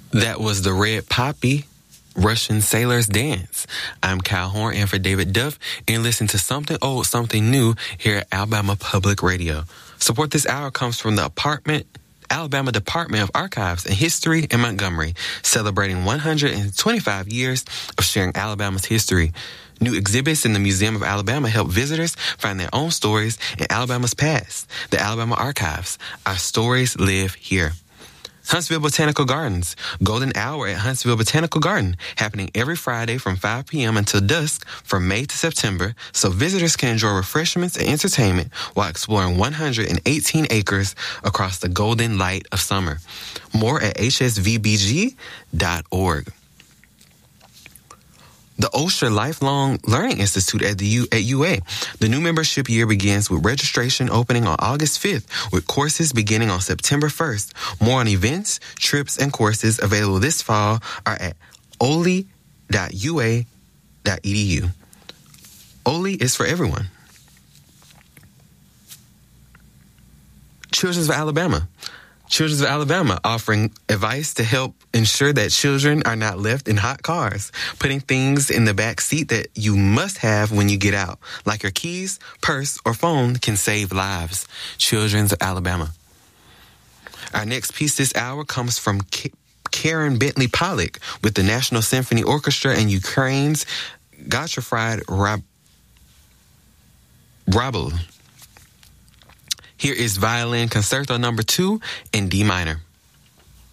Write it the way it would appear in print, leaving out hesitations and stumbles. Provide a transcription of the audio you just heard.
That was the Red Poppy Russian Sailor's Dance. I'm Kyle Horn and for David Duff, and listen to Something Old, Something New here at Alabama Public Radio. Support this hour comes from the Alabama Department of Archives and History in Montgomery, celebrating 125 years of sharing Alabama's history. New exhibits in the Museum of Alabama help visitors find their own stories in Alabama's past. The Alabama Archives. Our stories live here. Huntsville Botanical Gardens. Golden Hour at Huntsville Botanical Garden, happening every Friday from 5 p.m. until dusk from May to September, so visitors can enjoy refreshments and entertainment while exploring 118 acres across the golden light of summer. More at hsvbg.org. The Osher Lifelong Learning Institute at UA. The new membership year begins with registration opening on August 5th, with courses beginning on September 1st. More on events, trips, and courses available this fall are at oli.ua.edu. Oli is for everyone. Children's of Alabama. Children's of Alabama offering advice to help ensure that children are not left in hot cars. Putting things in the back seat that you must have when you get out, like your keys, purse, or phone, can save lives. Children's of Alabama. Our next piece this hour comes from Karen Bentley Pollock with the National Symphony Orchestra and Ukraine's Gottfried Rabel. Here is Violin Concerto No. 2 in D minor.